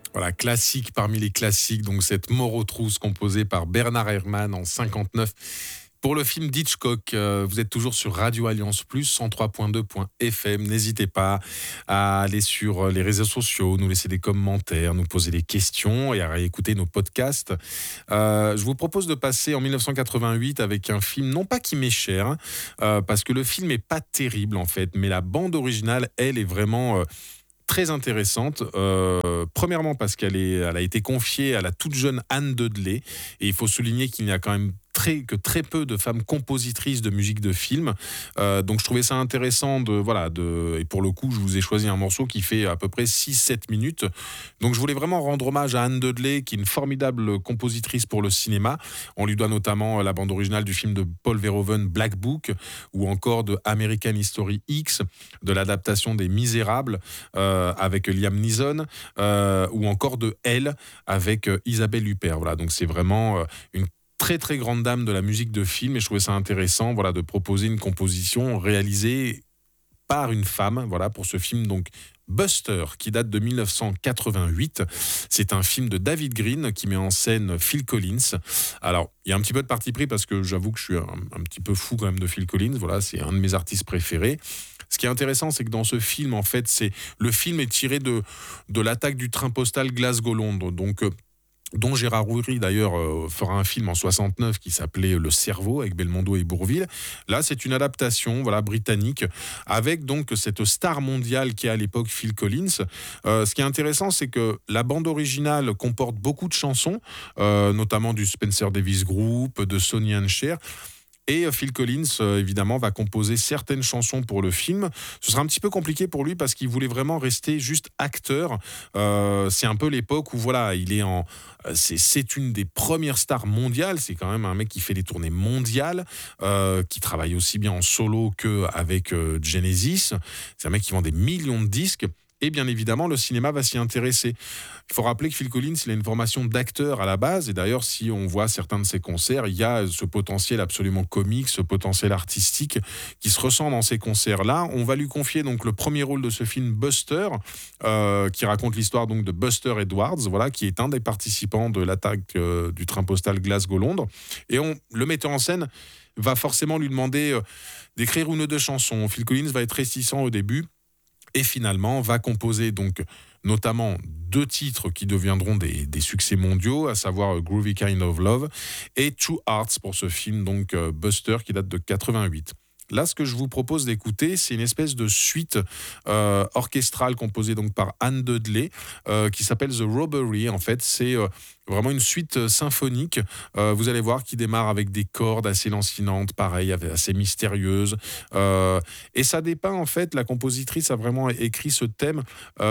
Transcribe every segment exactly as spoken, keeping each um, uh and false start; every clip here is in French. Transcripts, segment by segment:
Voilà, classique parmi les classiques, donc cette mort aux trousses composée par Bernard Herrmann en cinquante-neuf pour le film d'Hitchcock. Euh, vous êtes toujours sur Radio Alliance Plus, cent trois point deux F M. N'hésitez pas à aller sur les réseaux sociaux, nous laisser des commentaires, nous poser des questions et à réécouter nos podcasts. Euh, je vous propose de passer en dix-neuf cent quatre-vingt-huit avec un film, non pas qui m'est cher, hein, euh, parce que le film est pas terrible en fait, mais la bande originale, elle, est vraiment... Euh, très intéressante. Euh, premièrement parce qu'elle est, elle a été confiée à la toute jeune Anne Dudley, et il faut souligner qu'il n'y a quand même très, que très peu de femmes compositrices de musique de film. Euh, donc je trouvais ça intéressant de, voilà, de, et pour le coup, je vous ai choisi un morceau qui fait à peu près six sept minutes. Donc je voulais vraiment rendre hommage à Anne Dudley, qui est une formidable compositrice pour le cinéma. On lui doit notamment la bande originale du film de Paul Verhoeven, Black Book, ou encore de American History X, de l'adaptation des Misérables, euh, avec Liam Neeson, euh, ou encore de Elle avec euh, Isabelle Huppert. Voilà, donc c'est vraiment euh, une très très grande dame de la musique de film, et je trouvais ça intéressant, voilà, de proposer une composition réalisée par une femme, voilà, pour ce film donc Buster, qui date de dix-neuf cent quatre-vingt-huit. C'est un film de David Green qui met en scène Phil Collins. Alors, il y a un petit peu de parti pris parce que j'avoue que je suis un, un petit peu fou quand même de Phil Collins. Voilà, c'est un de mes artistes préférés. Ce qui est intéressant, c'est que dans ce film, en fait, c'est le film est tiré de de l'attaque du train postal Glasgow-Londres. Donc euh, dont Gérard Houry d'ailleurs euh, fera un film en soixante-neuf qui s'appelait Le Cerveau avec Belmondo et Bourvil. Là, c'est une adaptation, voilà, britannique, avec donc cette star mondiale qui est à l'époque Phil Collins. Euh, ce qui est intéressant, c'est que la bande originale comporte beaucoup de chansons, euh, notamment du Spencer Davis Group, de Sonny and Cher. Et Phil Collins, euh, évidemment, va composer certaines chansons pour le film. Ce sera un petit peu compliqué pour lui parce qu'il voulait vraiment rester juste acteur. Euh, c'est un peu l'époque où, voilà, il est en... C'est, c'est une des premières stars mondiales. C'est quand même un mec qui fait des tournées mondiales, euh, qui travaille aussi bien en solo qu'avec euh, Genesis. C'est un mec qui vend des millions de disques. Et bien évidemment, le cinéma va s'y intéresser. Il faut rappeler que Phil Collins, il a une formation d'acteur à la base. Et d'ailleurs, si on voit certains de ses concerts, il y a ce potentiel absolument comique, ce potentiel artistique qui se ressent dans ces concerts-là. On va lui confier donc le premier rôle de ce film, Buster, euh, qui raconte l'histoire donc de Buster Edwards, voilà, qui est un des participants de l'attaque euh, du train postal Glasgow-Londres. Et on, le metteur en scène va forcément lui demander euh, d'écrire une ou deux chansons. Phil Collins va être réticent au début, et finalement va composer donc notamment deux titres qui deviendront des, des succès mondiaux, à savoir Groovy Kind of Love et True Hearts pour ce film donc euh, Buster qui date de quatre-vingt-huit. Là, ce que je vous propose d'écouter, c'est une espèce de suite euh, orchestrale composée donc par Anne Dudley, euh, qui s'appelle The Robbery. En fait, c'est euh, vraiment une suite symphonique. Euh, vous allez voir, qui démarre avec des cordes assez lancinantes, pareil, assez mystérieuses. Euh, et ça dépeint, en fait, la compositrice a vraiment écrit ce thème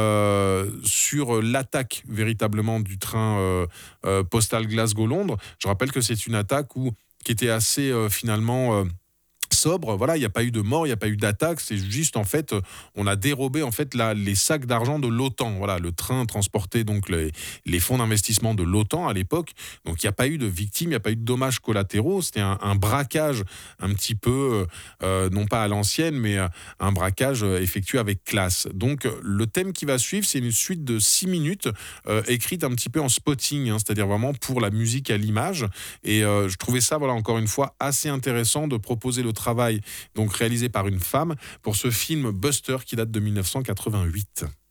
euh, sur l'attaque véritablement du train euh, euh, postal Glasgow-Londres. Je rappelle que c'est une attaque où, qui était assez euh, finalement... Euh, sobre, voilà, il n'y a pas eu de mort, il n'y a pas eu d'attaque, c'est juste en fait, on a dérobé en fait la, les sacs d'argent de l'OTAN, voilà, le train transportait donc les, les fonds d'investissement de l'OTAN à l'époque, donc il n'y a pas eu de victimes, il n'y a pas eu de dommages collatéraux, c'était un, un braquage un petit peu, euh, non pas à l'ancienne, mais un braquage effectué avec classe. Donc le thème qui va suivre, c'est une suite de six minutes, euh, écrite un petit peu en spotting, hein, c'est-à-dire vraiment pour la musique à l'image, et euh, je trouvais ça, voilà, encore une fois, assez intéressant de proposer le travail donc réalisé par une femme pour ce film Buster qui date de dix-neuf cent quatre-vingt-huit.